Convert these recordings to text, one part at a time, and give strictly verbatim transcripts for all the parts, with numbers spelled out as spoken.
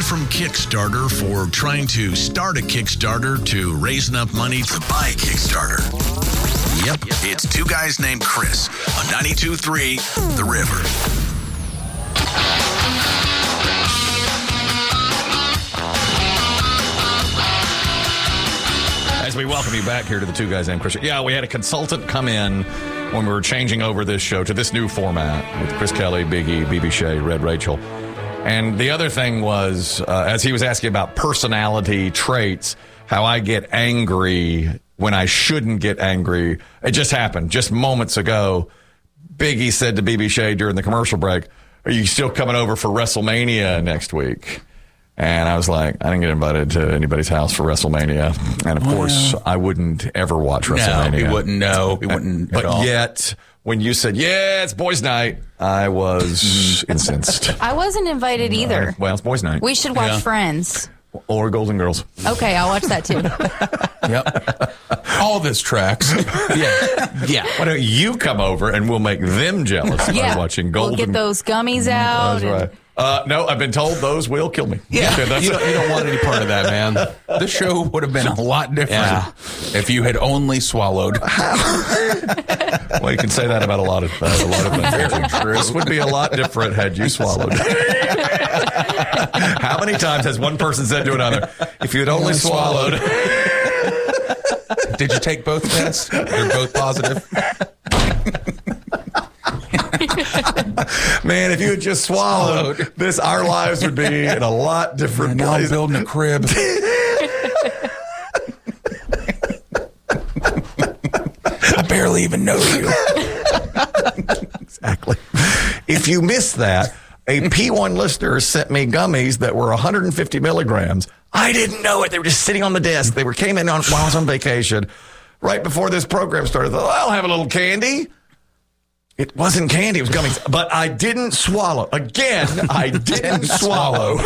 from Kickstarter for trying to start a Kickstarter to raise enough money to buy a Kickstarter. Yep, it's two guys named Chris on ninety-two point three The River. As we welcome you back here to the Two Guys Named Chris. Yeah, we had a consultant come in when we were changing over this show to this new format with Chris Kelly, Big E, B B Shea, Red Rachel. And the other thing was, uh, as he was asking about personality traits, how I get angry when I shouldn't get angry. It just happened just moments ago. Big E said to B B Shea during the commercial break, "Are you still coming over for WrestleMania next week?" And I was like, I didn't get invited to anybody's house for WrestleMania. And, of well, course, I wouldn't ever watch WrestleMania. No, we wouldn't know. We wouldn't But at all. yet, when you said, yeah, it's boys' night, I was incensed. I wasn't invited either. Right. Well, it's boys' night. We should watch yeah. Friends. Or Golden Girls. Okay, I'll watch that too. Yep. All this tracks. yeah. Yeah. Why don't you come over and we'll make them jealous yeah. by watching Golden We'll get those gummies out. That's right. Uh, no, I've been told those will kill me. Yeah, okay, that's you, don't, you don't want any part of that, man. The show would have been a lot different yeah. if you had only swallowed. Well, you can say that about a lot of uh, a lot of things. True. This would be a lot different had you swallowed. How many times has one person said to another, "If you had only swallowed"? Did you take both tests? They're both positive. Man, if you had just swallowed, swallowed, this our lives would be in a lot different Man, now place. I'm building a crib. I barely even know you. Exactly. If you missed that, a P one listener sent me gummies that were one hundred fifty milligrams. I didn't know it. They were just sitting on the desk. They were came in on while I was on vacation right before this program started. I thought, I'll have a little candy. It wasn't candy, it was gummies. But I didn't swallow. Again, I didn't swallow.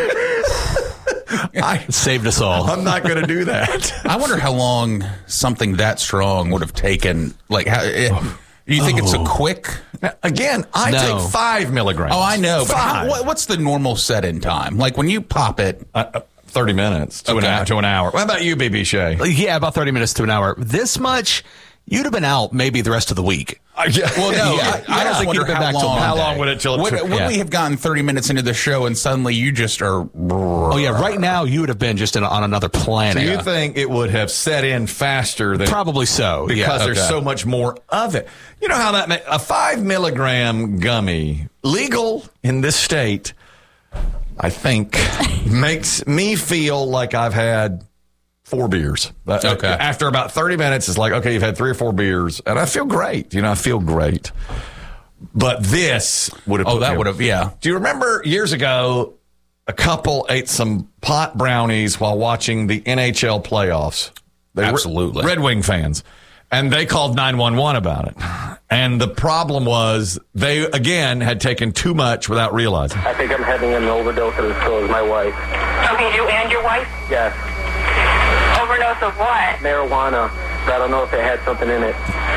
I saved us all. I'm not going to do that. I wonder how long something that strong would have taken. Like, how, it, do you think oh. it's a quick? Now, again, I no. take five milligrams. Oh, I know. But five. how, what's the normal set-in time? Like, when you pop it... Uh, thirty minutes to, okay. an hour, to an hour. What about you, B B Shea? Yeah, about thirty minutes to an hour. This much... You'd have been out maybe the rest of the week. Uh, yeah. Well, no, yeah. I, I don't think you'd have been back till How long would it till it Would, took? would yeah. we have gotten thirty minutes into the show and suddenly you just are... Oh, yeah, right now you would have been just in, on another planet. So you think it would have set in faster than... Probably so, Because yeah. there's okay. so much more of it. You know how that... Ma- a five milligram gummy, legal in this state, I think, makes me feel like I've had... Four beers. Okay. After about thirty minutes, it's like, okay, you've had three or four beers, and I feel great. You know, I feel great. But this would have... Oh, that would have, yeah. Do you remember years ago, a couple ate some pot brownies while watching the N H L playoffs? They Absolutely. were Red Wing fans. And they called nine one one about it. And the problem was they, again, had taken too much without realizing. I think I'm having an overdose, and so is my wife. Okay, you and your wife? Yes. Overdose of what? Marijuana. But I don't know if it had something in it.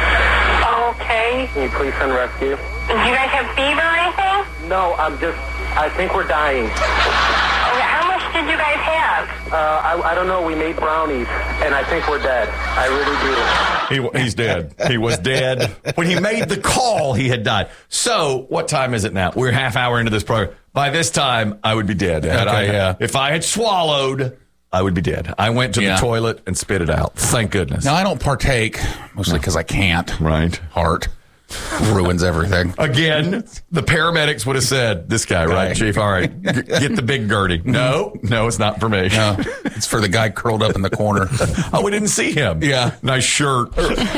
Okay. Can you please send rescue? Do you guys have fever or anything? No, I'm just, I think we're dying. Okay, how much did you guys have? Uh, I, I don't know. We made brownies, and I think we're dead. I really do. He, he's dead. He was dead. When he made the call, he had died. So what time is it now? We're a half hour into this program. By this time, I would be dead. Okay, I, yeah. If I had swallowed... I would be dead. I went to yeah. the toilet and spit it out. Thank goodness. Now, I don't partake, mostly because I can't. Right. Heart ruins everything. Again, the paramedics would have said, this guy, right, right. Chief? All right, g- get the big Gertie. No, no, it's not for me. No, it's for the guy curled up in the corner. Oh, we didn't see him. Yeah. Nice shirt.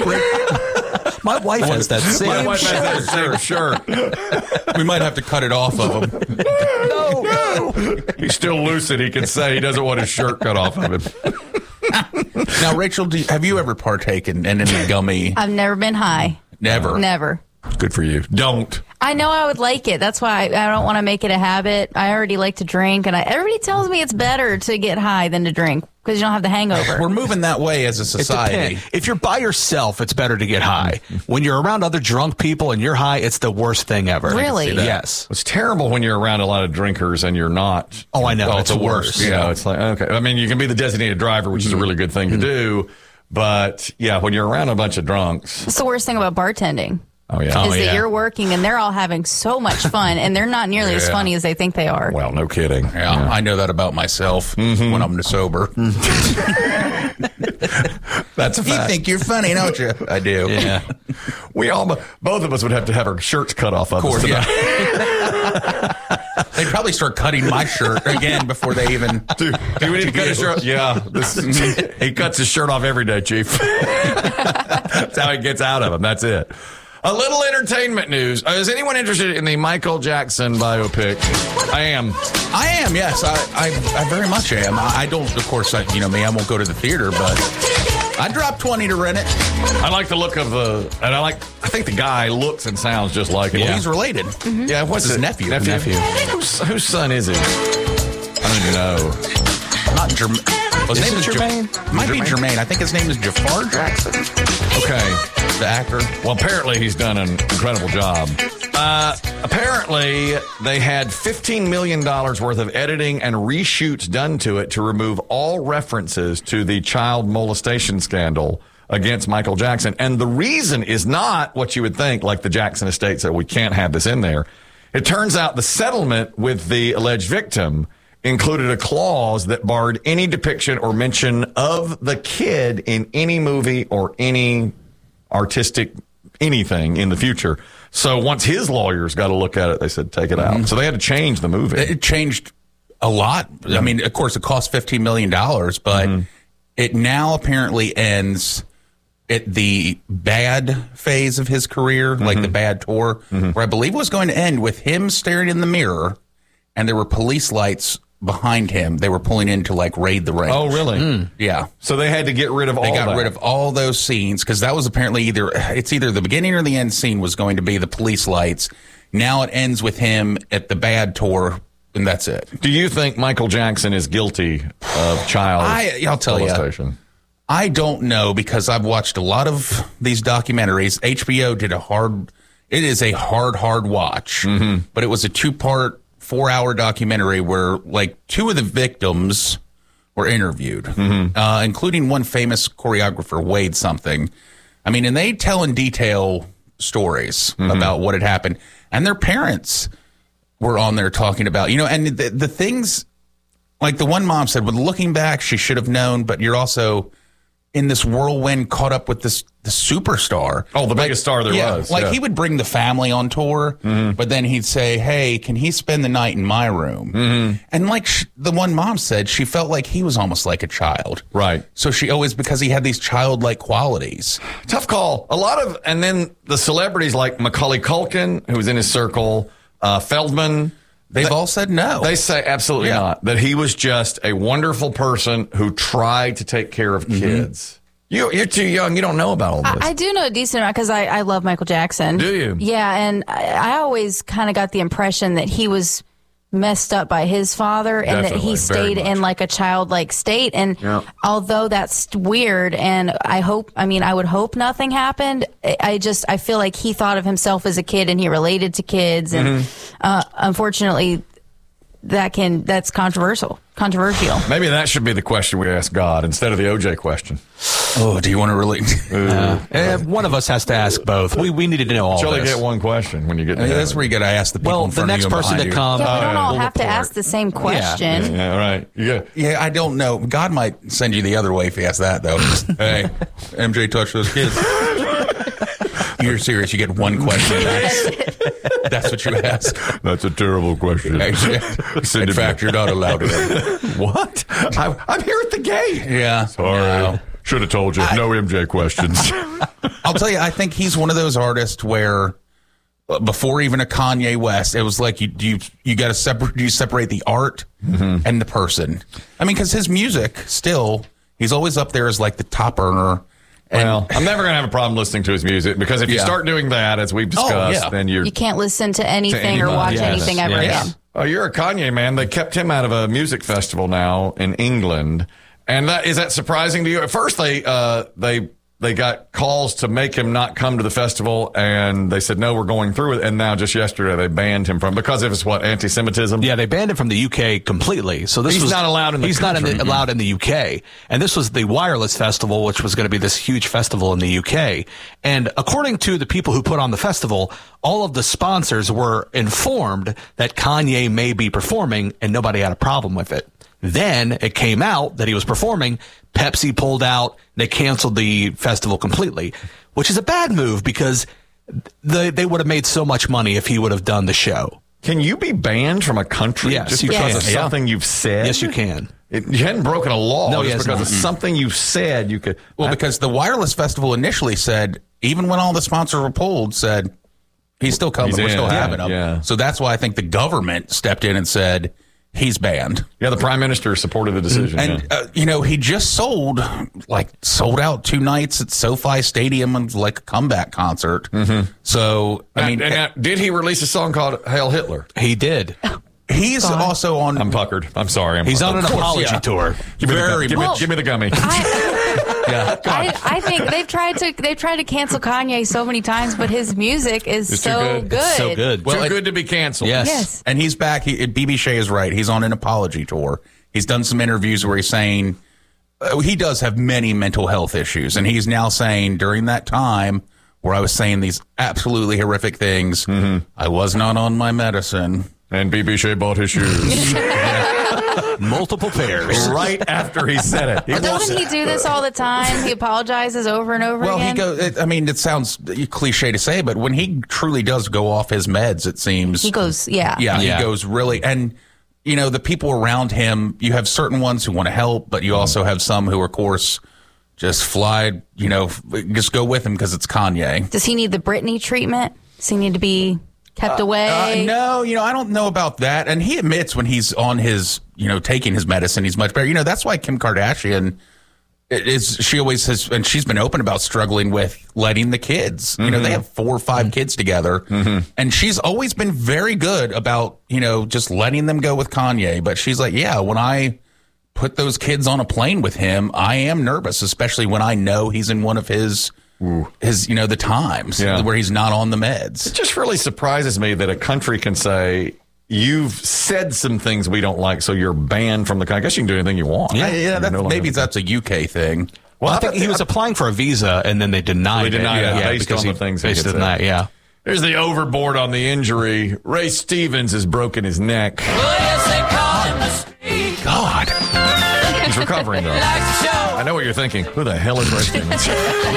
My wife has that same My wife shirt. has that same shirt. We might have to cut it off of him. No, no. He's still lucid. He can say he doesn't want his shirt cut off of him. Now, Rachel, do you, have you ever partaken in any gummy? I've never been high. Never? Never. Good for you. Don't. I know I would like it. That's why I, I don't want to make it a habit. I already like to drink, and I, everybody tells me it's better to get high than to drink. because you don't have the hangover. We're moving that way as a It society. depends. If you're by yourself, it's better to get high. When you're around other drunk people and you're high, it's the worst thing ever. Really? Yes. It's terrible when you're around a lot of drinkers and you're not. Oh, I know. Well, It's the the worst. worst. You know, Yeah. it's like, okay. I mean, you can be the designated driver, which is a really good thing to do. But yeah, when you're around a bunch of drunks. That's the worst thing about bartending. Oh, yeah. is that yeah. you're working and they're all having so much fun and they're not nearly as Yeah. funny as they think they are. Well, no kidding. Yeah, I know that about myself when I'm sober. That's a You fact. think you're funny, don't you? I do. Yeah. We all, both of us would have to have our shirts cut off of, Of course, us tonight. yeah. They'd probably start cutting my shirt again before they even. Dude, do we need to cut his shirt? Yeah. This, he cuts his shirt off every day, Chief. That's how he gets out of them. That's it. A little entertainment news. Uh, is anyone interested in the Michael Jackson biopic? I am. I am, yes. I, I, I very much am. I, I don't, of course, I, you know me, I won't go to the theater, but I dropped twenty to rent it. I like the look of the, and I like, I think the guy looks and sounds just like him. Well, he's related. Yeah, what's His it? nephew. Nephew. Nephew. Whose, whose son is he? I don't even know. Not Jermaine. Well, his Is name it is Jermaine? Jermaine? Might be Jermaine. I think his name is Jafar Jackson, Okay. the actor. Well, apparently he's done an incredible job. Uh, apparently, they had fifteen million dollars worth of editing and reshoots done to it to remove all references to the child molestation scandal against Michael Jackson. And the reason is not what you would think, like the Jackson estate said, we can't have this in there. It turns out the settlement with the alleged victim included a clause that barred any depiction or mention of the kid in any movie or any artistic anything in the future. So once his lawyers got to look at it, they said, take it out. So they had to change the movie. It changed a lot. I mean, of course, it cost fifteen million dollars, but it now apparently ends at the bad phase of his career, like the bad tour, where I believe it was going to end with him staring in the mirror and there were police lights behind him. They were pulling in to like raid the range. Oh, really? Yeah. So they had to get rid of all They got that. rid of all those scenes because that was apparently either it's either the beginning or the end scene was going to be the police lights. Now it ends with him at the bad tour, and that's it. Do you think Michael Jackson is guilty of child I, I'll tell you, molestation? I don't know because I've watched a lot of these documentaries. H B O did a hard. It is a hard, hard watch, but it was a two-part, four-hour documentary where like two of the victims were interviewed, uh, including one famous choreographer, Wade something. I mean, and they tell in detail stories about what had happened, and their parents were on there talking about, you know, and the, the things like the one mom said, well, looking back, she should have known, but you're also in this whirlwind caught up with this the superstar. Oh, the biggest star there Yeah, was. like yeah. he would bring the family on tour, but then he'd say, hey, can he spend the night in my room? Mm-hmm. And like sh- the one mom said, she felt like he was almost like a child. Right. So she always, because he had these childlike qualities. Tough call. A lot of, and then the celebrities like Macaulay Culkin, who was in his circle, uh, Feldman. They've all said no. They say absolutely Yeah. not. That he was just a wonderful person who tried to take care of kids. You, you're too young. You don't know about all this. I, I do know a decent amount because I, I love Michael Jackson. Do you? Yeah, and I, I always kind of got the impression that he was messed up by his father and that Definitely, he very stayed much. in like a childlike state. And Yeah. although that's weird, and I hope, I mean, I would hope nothing happened. I- I just, I feel like he thought of himself as a kid and he related to kids. And Mm-hmm. uh, unfortunately, that can, that's controversial, controversial. Maybe that should be the question we ask God instead of the O J question. oh, do you want to really? Eh, one of us has to ask both. We we needed to know all You only this. get one question when you get to Yeah, heaven. that's where you got to ask the people Well, in the front next of you and person behind to you. come. Yeah, we don't Uh, all we'll have to report. ask the same question. Yeah, right. You got, Yeah, I don't know. God might send you the other way if he asks that, though. Hey, M J touched those kids. You're serious. You get one question. That's, that's what you ask. that's a terrible question. In Send it fact, back. you're not allowed to. What? I, I'm here at the gate. Yeah. Sorry. No. Should have told you. No M J questions. I'll tell you, I think he's one of those artists where uh, before even a Kanye West, it was like you you you got to separate you separate the art and the person. I mean, because his music still, he's always up there as like the top earner. And, Well, I'm never going to have a problem listening to his music because if you Yeah. start doing that, as we've discussed, yeah. then you're. You can't listen to anything or anybody. watch Yes. anything ever Yes. again. Oh, you're a Kanye man. They kept him out of a music festival now in England. And that is that surprising to you? At first, they uh, they they got calls to make him not come to the festival, and they said no, we're going through it. And now, just yesterday, they banned him from because of his what anti-Semitism. Yeah, they banned him from the U K completely. So this he's was not allowed in the he's country. not in the, allowed in the U K. And this was the Wireless Festival, which was going to be this huge festival in the U K. And according to the people who put on the festival, all of the sponsors were informed that Kanye may be performing, and nobody had a problem with it. Then it came out that he was performing. Pepsi pulled out. They canceled the festival completely, which is a bad move because the, they would have made so much money if he would have done the show. Can you be banned from a country Yes, just you because can. of something you've said? Yes, you can. It, you hadn't broken a law No, he just has because not. of something you've said. You could. Well, I- because the Wireless Festival initially said, even when all the sponsors were pulled, said, he's still coming. He's We're in. still Yeah, having him. yeah. So that's why I think the government stepped in and said, he's banned. yeah, the prime minister supported the decision. And, yeah. uh, you know, he just sold, like, sold out two nights at SoFi Stadium and, like, a comeback concert. Mm-hmm. So, I Now- mean, and now, did he release a song called "Hail Hitler"? He did. he's also on. I'm puckered. I'm sorry. I'm He's on puckered. an Of course, apology yeah. tour. Give me, the, very gum- give, me, well- give me the gummy. I, I, I think they've tried to they've tried to cancel Kanye so many times, but his music is It's too so good. good. It's So good. Too it- good to be canceled. Yes. Yes. And he's back. He, B B Shea is right. He's on an apology tour. He's done some interviews where he's saying uh, he does have many mental health issues. And he's now saying during that time where I was saying these absolutely horrific things, I was not on my medicine. And B B Shea bought his shoes Multiple pairs. right after he said it. He wants- Doesn't he do this all the time? He apologizes over and over Well, again. he goes, it, I mean, it sounds cliche to say, but when he truly does go off his meds, it seems. He goes, yeah. Yeah, Yeah. he goes really. And, you know, the people around him, you have certain ones who want to help, but you also have some who, of course, just fly, you know, just go with him because it's Kanye. Does he need the Britney treatment? Does he need to be kept away? Uh, no, you know, I don't know about that. And he admits when he's on his, you know, taking his medicine, he's much better. You know, that's why Kim Kardashian is, she always has, and she's been open about struggling with letting the kids, you know, they have four or five kids together. And she's always been very good about, you know, just letting them go with Kanye. But she's like, yeah, when I put those kids on a plane with him, I am nervous, especially when I know he's in one of his, his, you know, the times Yeah. where he's not on the meds. It just really surprises me that a country can say, you've said some things we don't like, so you're banned from the country. I guess you can do anything you want. Yeah, yeah, You're that's, no longer- maybe that's a U K thing. Well, I I think bet he was applying for a visa, and then they denied They denied it. it Yeah, based because on he, the things he based had on that, said. yeah. There's the overboard on the injury. Ray Stevens has broken his neck. God. He's recovering, though. I know what you're thinking. Who the hell is Ray Stevens?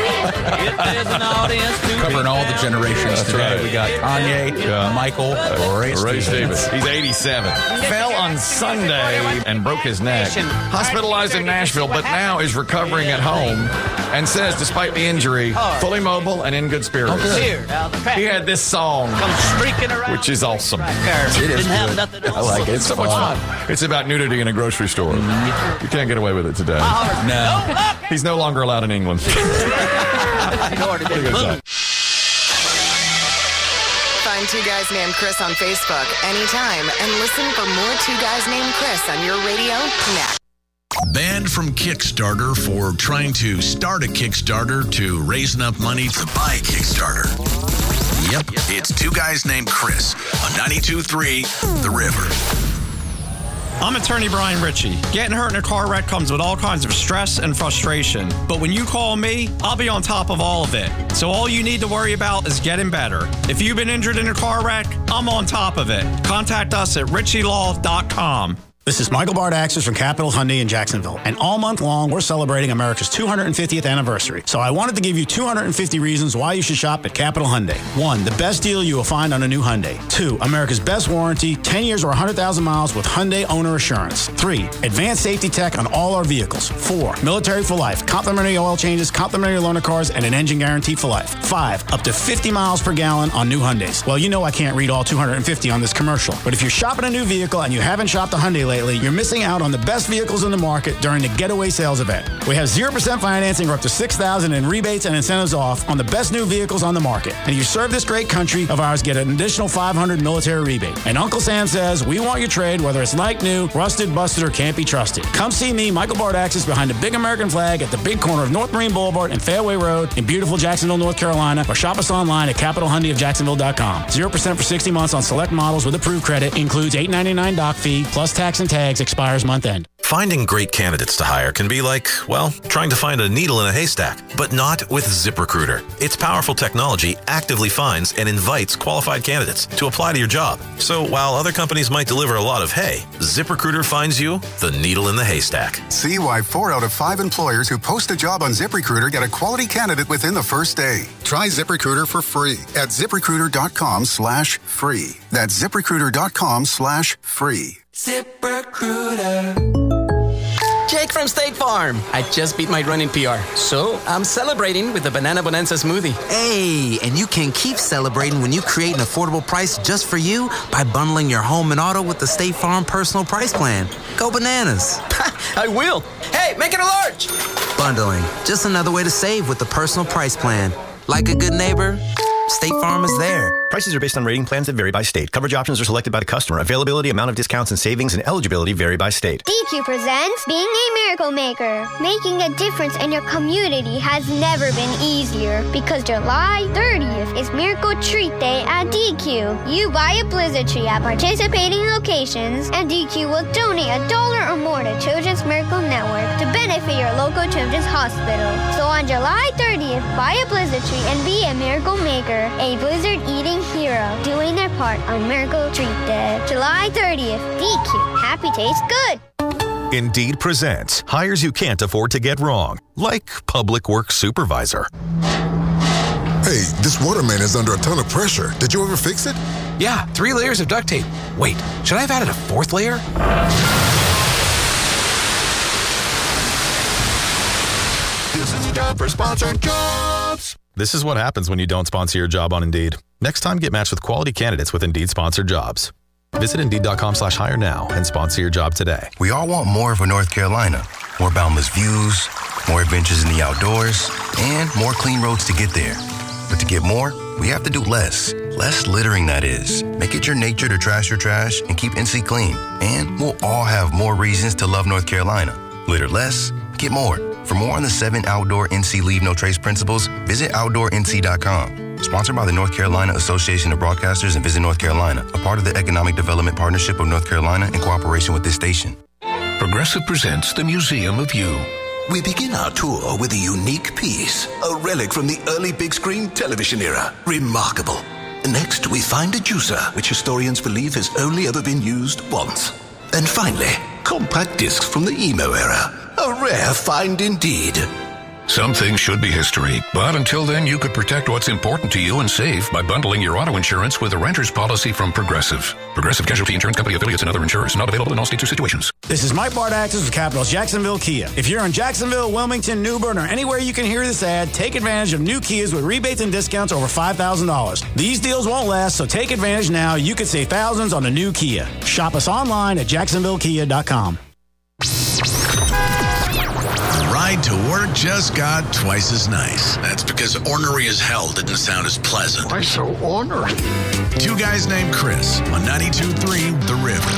Covering all the generations today. right. We got Kanye, Yeah. Michael, Ray, Ray Stevens. Stevens. He's eighty-seven. Fell on Sunday and broke his neck. Hospitalized in Nashville, but now is recovering at home and says, despite the injury, fully mobile and in good spirits. He had this song, which is awesome. It is good. I like it. It's so much fun. It's about nudity in a grocery store. You can't get away with it today. No. He's no longer allowed in England. Find Two Guys Named Chris on Facebook anytime and listen for more Two Guys Named Chris on your radio next. Banned from Kickstarter for trying to start a Kickstarter to raise enough money to buy Kickstarter. Yep, it's Two Guys Named Chris on ninety-two point three The River. I'm attorney Brian Ritchie. Getting hurt in a car wreck comes with all kinds of stress and frustration. But when you call me, I'll be on top of all of it. So all you need to worry about is getting better. If you've been injured in a car wreck, I'm on top of it. Contact us at ritchie law dot com. This is Michael Bardaxis from Capital Hyundai in Jacksonville. And all month long, we're celebrating America's two hundred fiftieth anniversary. So I wanted to give you two hundred fifty reasons why you should shop at Capital Hyundai. One, the best deal you will find on a new Hyundai. Two, America's best warranty, ten years or one hundred thousand miles with Hyundai Owner Assurance. Three, advanced safety tech on all our vehicles. Four, military for life, complimentary oil changes, complimentary loaner cars, and an engine guarantee for life. Five, up to fifty miles per gallon on new Hyundais. Well, you know I can't read all two hundred fifty on this commercial. But if you're shopping a new vehicle and you haven't shopped a Hyundai lately, lately, you're missing out on the best vehicles in the market during the Getaway Sales Event. We have zero percent financing or up to six thousand dollars in rebates and incentives off on the best new vehicles on the market. And if you serve this great country of ours, get an additional five hundred dollars military rebate. And Uncle Sam says, we want your trade, whether it's like new, rusted, busted, or can't be trusted. Come see me, Michael Bardaxis, behind the big American flag at the big corner of North Marine Boulevard and Fairway Road in beautiful Jacksonville, North Carolina, or shop us online at capital hyundai of jacksonville dot com. zero percent for sixty months on select models with approved credit. Includes eight ninety-nine doc fee plus tax and tags. Expires month end. Finding great candidates to hire can be like, well, trying to find a needle in a haystack, but not with ZipRecruiter. Its powerful technology actively finds and invites qualified candidates to apply to your job. So while other companies might deliver a lot of hay, ZipRecruiter finds you the needle in the haystack. See why four out of five employers who post a job on ZipRecruiter get a quality candidate within the first day. Try ZipRecruiter for free at ZipRecruiter.com slash free. That's ZipRecruiter.com slash free. ZipRecruiter. Jake from State Farm. I just beat my running P R, so I'm celebrating with the Banana Bonanza smoothie. Hey, and you can keep celebrating when you create an affordable price just for you by bundling your home and auto with the State Farm Personal Price Plan. Go bananas. I will. Hey, make it a large. Bundling, just another way to save with the Personal Price Plan. Like a good neighbor, State Farm is there. Prices are based on rating plans that vary by state. Coverage options are selected by the customer. Availability, amount of discounts and savings, and eligibility vary by state. D Q presents Being a Miracle Maker. Making a difference in your community has never been easier because July thirtieth is Miracle Treat Day at D Q. You buy a Blizzard tree at participating locations, and D Q will donate a dollar or more to Children's Miracle Network to benefit your local children's hospital. So on July thirtieth, buy a Blizzard tree and be a Miracle Maker, a Blizzard eating hero, doing their part on Miracle Treat Day. July thirtieth, D Q. Happy tastes good. Indeed presents hires you can't afford to get wrong, like public works supervisor. Hey, this water main is under a ton of pressure. Did you ever fix it? Yeah, three layers of duct tape. Wait, should I have added a fourth layer? This is job for sponsored jobs. This is what happens when you don't sponsor your job on Indeed. Next time, get matched with quality candidates with Indeed sponsored jobs. Visit Indeed.com slash hire now and sponsor your job today. We all want more for North Carolina. More boundless views, more adventures in the outdoors, and more clean roads to get there. But to get more, we have to do less. Less littering, that is. Make it your nature to trash your trash and keep N C clean. And we'll all have more reasons to love North Carolina. Litter less, get more. For more on the seven outdoor N C Leave No Trace principles, visit outdoor N C dot com. Sponsored by the North Carolina Association of Broadcasters and Visit North Carolina, a part of the Economic Development Partnership of North Carolina in cooperation with this station. Progressive presents the Museum of You. We begin our tour with a unique piece, a relic from the early big screen television era. Remarkable. Next, we find a juicer, which historians believe has only ever been used once. And finally, compact discs from the emo era. A rare find indeed. Some things should be history, but until then, you could protect what's important to you and save by bundling your auto insurance with a renter's policy from Progressive. Progressive Casualty Insurance Company affiliates and other insurers. Not available in all states or situations. This is Mike Bardaxis with Capital's Jacksonville Kia. If you're in Jacksonville, Wilmington, New Bern, or anywhere you can hear this ad, take advantage of new Kias with rebates and discounts over five thousand dollars. These deals won't last, so take advantage now. You could save thousands on a new Kia. Shop us online at jacksonville kia dot com. Ride to work just got twice as nice. That's because ornery as hell didn't sound as pleasant. Why so ornery? Two guys named Chris on ninety-two point three The River.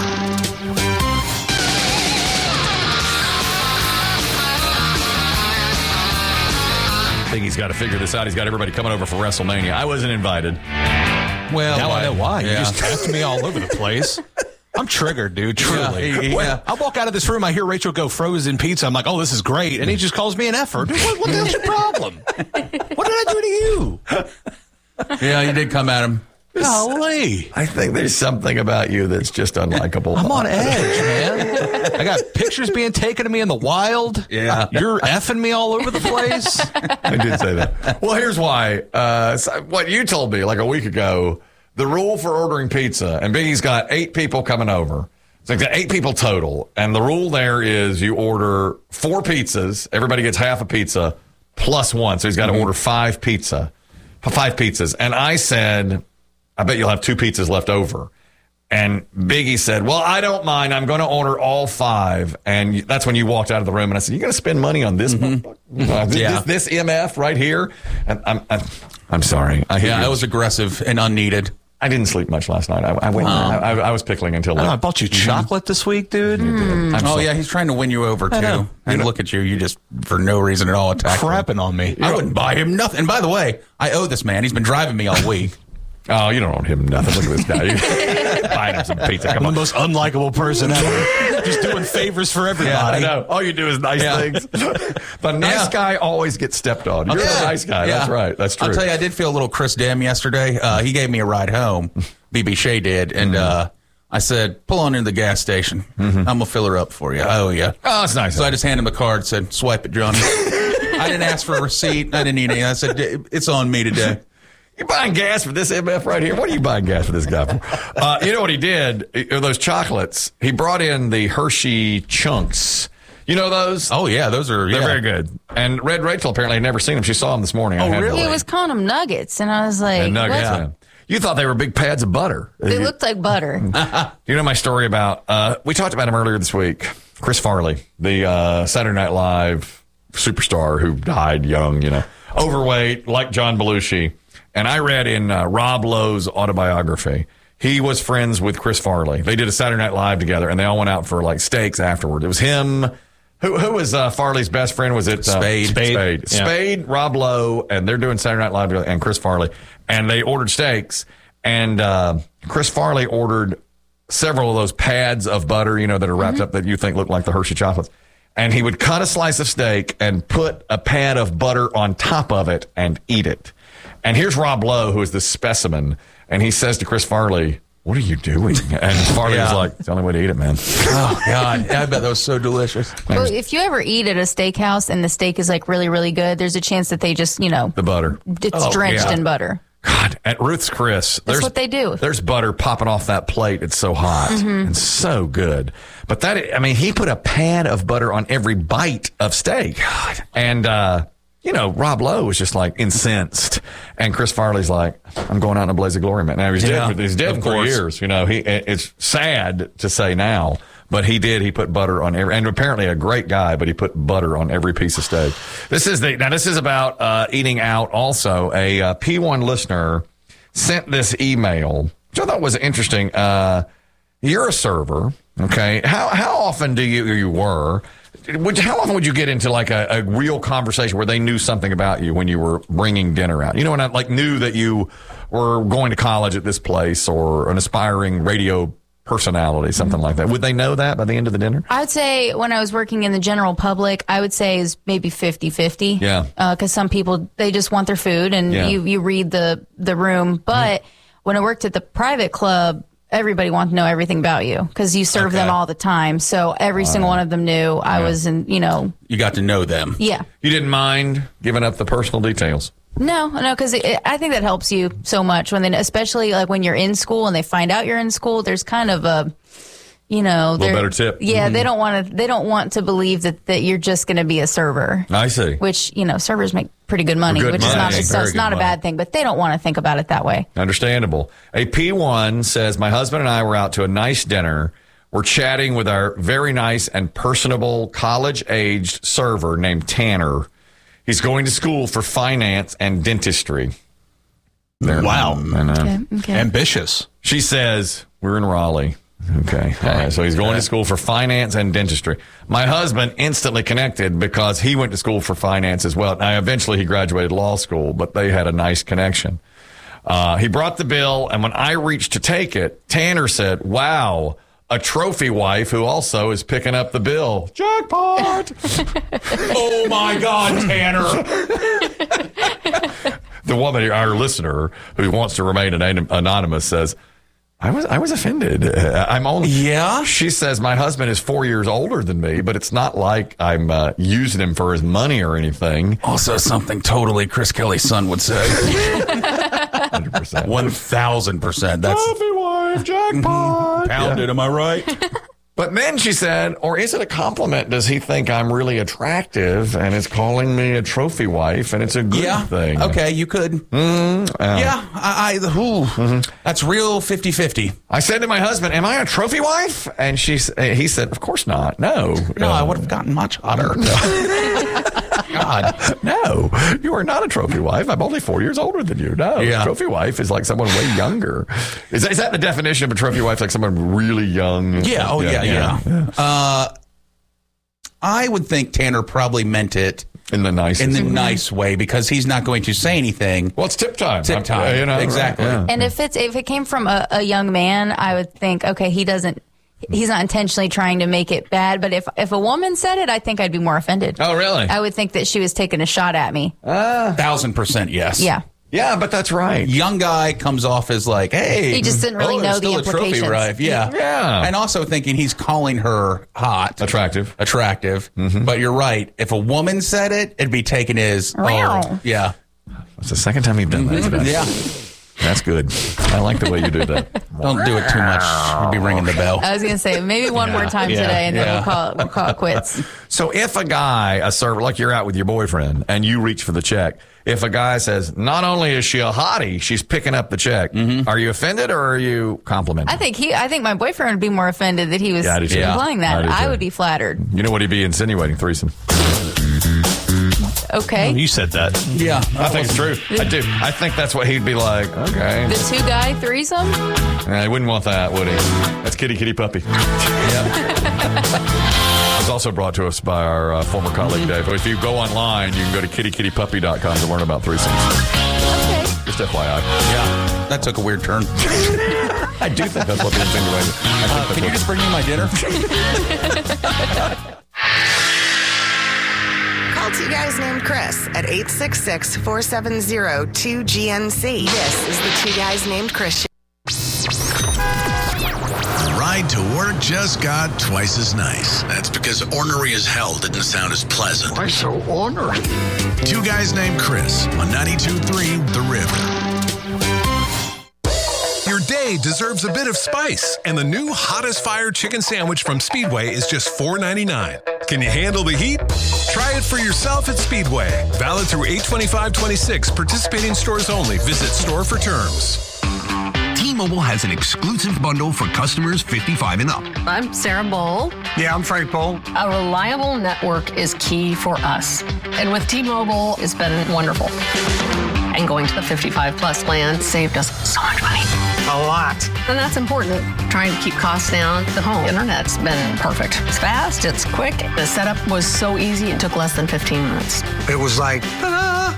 I think he's got to figure this out. He's got everybody coming over for WrestleMania. I wasn't invited. Well, now why? I know why. Yeah. You just tapped me all over the place. I'm triggered, dude. Truly. Yeah, yeah. When I walk out of this room, I hear Rachel go frozen pizza. I'm like, oh, this is great. And he just calls me an effer. Dude, what, what the hell's your problem? What did I do to you? Yeah, you did come at him. Golly. I think there's something about you that's just unlikable. I'm on edge, man. I got pictures being taken of me in the wild. Yeah. You're effing me all over the place. I did say that. Well, here's why. Uh, so what you told me like a week ago, the rule for ordering pizza, and Biggie's got eight people coming over. So he's got eight people total. And the rule there is you order four pizzas. Everybody gets half a pizza plus one. So he's got to mm-hmm. order five pizza, five pizzas. And I said, I bet you'll have two pizzas left over. And Biggie said, well, I don't mind. I'm going to order all five. And that's when you walked out of the room. And I said, you're going to spend money on this? Mm-hmm. Uh, this, yeah. this, this M F right here? And I'm, I'm, I'm sorry. I yeah, it was aggressive and unneeded. I didn't sleep much last night. I, I went. Wow. I, I was pickling until late. I bought you chocolate this week, dude. Mm. Oh, so, yeah, he's trying to win you over, too. know. And You know- look at you. You just, for no reason at all, attack him. Crapping on me. I wouldn't buy him nothing. And by the way, I owe this man. He's been driving me all week. Oh, you don't owe him nothing. Look at this guy. You buying him some pizza. I'm Come the on. most unlikable person ever. Just doing favors for everybody. Yeah, I know. All you do is nice Yeah. things. The nice Yeah. guy always gets stepped on. You're Yeah. a nice guy. Yeah. That's right. That's true. I'll tell you, I did feel a little Chris Dim yesterday. Uh, he gave me a ride home. B B Shea did. And uh, I said, pull on into the gas station. I'm going to fill her up for you. Oh, yeah. Oh, that's nice. So I just handed him a card, said, swipe it, Johnny. I didn't ask for a receipt. I didn't need anything. I said, it's on me today. You're buying gas for this M F right here? What are you buying gas for this guy for? Uh, you know what he did? Those chocolates. He brought in the Hershey Chunks. You know those? Oh, yeah. Those are They're yeah. very good. And Red Rachel apparently had never seen them. She saw them this morning. I Oh, had really? to- He was calling them nuggets, and I was like, And nuggets, what? yeah. You thought they were big pads of butter. They looked like butter. You know my story about, uh, we talked about him earlier this week. Chris Farley, the uh, Saturday Night Live superstar who died young, you know, overweight, like John Belushi. And I read in uh, Rob Lowe's autobiography, he was friends with Chris Farley. They did a Saturday Night Live together, and they all went out for like steaks afterward. It was him. Who who was uh, Farley's best friend? Was it uh, Spade. Spade. Spade. Yeah. Spade, Rob Lowe, and they're doing Saturday Night Live together, and Chris Farley. And they ordered steaks, and uh, Chris Farley ordered several of those pads of butter, you know, that are wrapped Mm-hmm. up that you think look like the Hershey chocolates. And he would cut a slice of steak and put a pad of butter on top of it and eat it. And here's Rob Lowe, who is the specimen, and he says to Chris Farley, what are you doing? And Farley Yeah. was like, it's the only way to eat it, man. Oh, God. I bet that was so delicious. Well, if you ever eat at a steakhouse and the steak is like really, really good, there's a chance that they just, you know, The butter. it's Oh, drenched yeah. in butter. God, at Ruth's Chris, there's what they do. There's butter popping off that plate. It's so hot Mhm. and so good. But that, I mean, he put a pad of butter on every bite of steak. God. And, uh, you know, Rob Lowe was just like incensed. And Chris Farley's like, I'm going out in a blaze of glory, man. Now he's Yeah, dead, he's dead of for course. years. You know, he, it's sad to say now, but he did. He put butter on every, and apparently a great guy, but he put butter on every piece of steak. This is the, now this is about, uh, eating out also. A, uh, P one listener sent this email, which I thought was interesting. Uh, you're a server. Okay. How, how often do you, or you were, would, how often would you get into like a, a real conversation where they knew something about you when you were bringing dinner out? You know, when I like knew that you were going to college at this place or an aspiring radio personality, something like that. Would they know that by the end of the dinner? I would say when I was working in the general public, I would say is maybe fifty-fifty. Yeah. Because some people, they just want their food and Yeah. you, you read the, the room. But when I worked at the private club, everybody wanted to know everything about you because you serve them Okay. all the time. So every single one of them knew I was in, you know, You got to know them. yeah. You didn't mind giving up the personal details. No, no, because I think that helps you so much when they, especially like when you're in school and they find out you're in school. There's kind of a, you know, Little they're- better tip. Yeah, Mhm. they don't want to. They don't want to believe that that you're just going to be a server. I see. Which you know, servers make pretty good money, Good which is not money. it's, Very it's good not a money. bad thing. But they don't want to think about it that way. Understandable. A P one says, my husband and I were out to a nice dinner. We're chatting with our very nice and personable college-aged server named Tanner. He's going to school for finance and dentistry. There- Wow. I know. Okay, okay. Ambitious. She says, we're in Raleigh. Okay. All right. So he's going to school for finance and dentistry. My husband instantly connected because he went to school for finance as well. Now, eventually he graduated law school, but they had a nice connection. Uh, he brought the bill, and when I reached to take it, Tanner said, wow, a trophy wife who also is picking up the bill. Jackpot! Oh, my God, Tanner. The woman, our listener, who wants to remain anon- anonymous, says, I was I was offended. Uh, I'm only yeah. She says my husband is four years older than me, but it's not like I'm uh, using him for his money or anything. Also, something totally Chris Kelly's son would say. Hundred percent, one thousand percent. That's trophy wife jackpot. pounded. Am I right? But then she said, or is it a compliment? Does he think I'm really attractive and is calling me a trophy wife and it's a good yeah. thing? Okay, you could. Mm, uh, yeah, I, I ooh, mm-hmm. That's real fifty-fifty. I said to my husband, am I a trophy wife? And she, he said, of course not. No. No, uh, I would have gotten much hotter. God, no, you are not a trophy wife. I'm only four years older than you. No, yeah. Trophy wife is like someone way younger. Is that, is that the definition of a trophy wife? Like someone really young? Yeah. Oh, yeah, yeah. yeah. yeah. Uh, I would think Tanner probably meant it in the nice in the nice way because he's not going to say anything. Well, it's tip time. Tip time. Uh, you know, exactly. Right, yeah. And if it's if it came from a, a young man, I would think, okay, he doesn't. He's not intentionally trying to make it bad, but if if a woman said it, I think I'd be more offended. Oh, really? I would think that she was taking a shot at me. Uh, Thousand percent, yes. Yeah. Yeah, but that's right. Young guy comes off as like, hey. He just didn't really oh, know still the a trophy implications. wife. Yeah. Yeah. And also thinking he's calling her hot. Attractive. Attractive. Mm-hmm. But you're right. If a woman said it, it'd be taken as, oh, yeah. It's the second time you've done that today. Yeah. That's good. I like the way you do that. Don't do it too much. You'll be ringing the bell. I was going to say maybe one more time Yeah. today, and Yeah. then we'll call it, we'll call it quits. So if a guy, a server, like you're out with your boyfriend and you reach for the check, if a guy says, not only is she a hottie, she's picking up the check, mm-hmm. are you offended or are you complimenting? I think he. I think my boyfriend would be more offended that he was Yeah, I do too. implying that. I do I, too. would be flattered. You know what he'd be insinuating? Threesome. Okay. You said that. Yeah. I think it's true. I do. I think that's what he'd be like. Okay. The two guy threesome? Yeah, he wouldn't want that, would he? That's kitty, kitty, puppy. Yeah. I was also brought to us by our uh, former colleague, Dave. If you go online, you can go to kitty kitty puppy dot com to learn about threesomes. Okay. Just F Y I. Yeah. That took a weird turn. I do think that's what the insinuation. Uh, can you just bring me my dinner? Call two guys named Chris at eight six six, four seven zero, two G N C. This is the Two Guys Named Chris show. The ride to work just got twice as nice. That's because ornery as hell didn't sound as pleasant. Why so ornery? Two Guys Named Chris on ninety-two point three The River. Your day deserves a bit of spice, and the new Hot as Fire chicken sandwich from Speedway is just four ninety-nine. Can you handle the heat? Try it for yourself at Speedway. Valid through eight twenty-five twenty-six. Participating stores only. Visit store for terms. T-Mobile has an exclusive bundle for customers fifty-five and up. I'm Sarah Bowl. Yeah, I'm Frank Bowl. A reliable network is key for us. And with T-Mobile, it's been wonderful. And going to the fifty-five plus plan saved us so much money. A lot. And that's important. Trying to keep costs down. The home internet's been perfect. It's fast, it's quick. The setup was so easy, it took less than fifteen minutes. It was like, ta-da!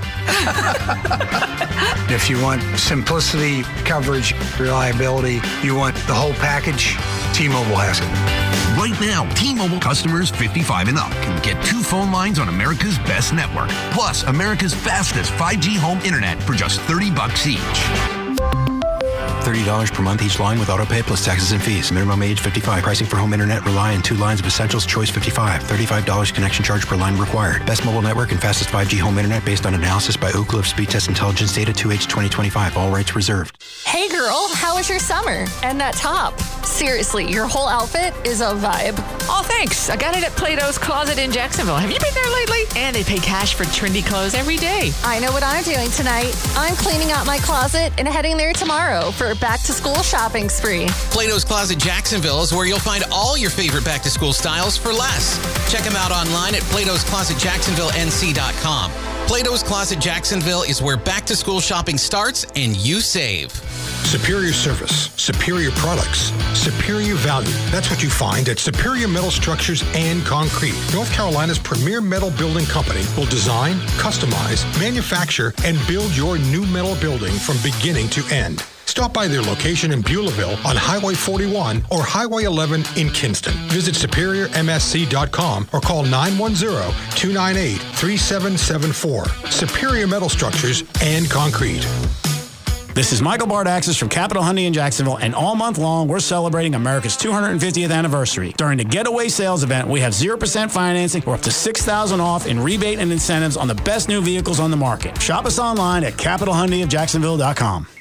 If you want simplicity, coverage, reliability, you want the whole package, T-Mobile has it. Right now, T-Mobile customers fifty-five and up can get two phone lines on America's best network, plus America's fastest five G home internet for just thirty bucks each. thirty dollars per month each line with auto pay plus taxes and fees. Minimum age fifty-five. Pricing for home internet rely on two lines of essentials. Choice fifty-five. thirty-five dollars connection charge per line required. Best mobile network and fastest five G home internet based on analysis by Oak Cliff Speed Test Intelligence Data two H twenty twenty-five. All rights reserved. Hey girl, how was your summer? And that top? Seriously, your whole outfit is a vibe. Oh, thanks. I got it at Plato's Closet in Jacksonville. Have you been there lately? And they pay cash for trendy clothes every day. I know what I'm doing tonight. I'm cleaning out my closet and heading there tomorrow for a back-to-school shopping spree. Plato's Closet Jacksonville is where you'll find all your favorite back-to-school styles for less. Check them out online at platos closet jacksonville n c dot com. Plato's Closet Jacksonville is where back-to-school shopping starts and you save. Superior service, superior products, superior value. That's what you find at Superior Metal Structures and Concrete. North Carolina's premier metal building company will design, customize, manufacture, and build your new metal building from beginning to end. Stop by their location in Beulahville on Highway forty-one or Highway eleven in Kinston. Visit superior m s c dot com or call nine one zero, two nine eight, three seven seven four. Superior Metal Structures and Concrete. This is Michael Bardaxis from Capital Hyundai in Jacksonville, and all month long, we're celebrating America's two hundred fiftieth anniversary. During the Getaway Sales event, we have zero percent financing or up to six thousand dollars off in rebate and incentives on the best new vehicles on the market. Shop us online at capital hyundai of jacksonville dot com.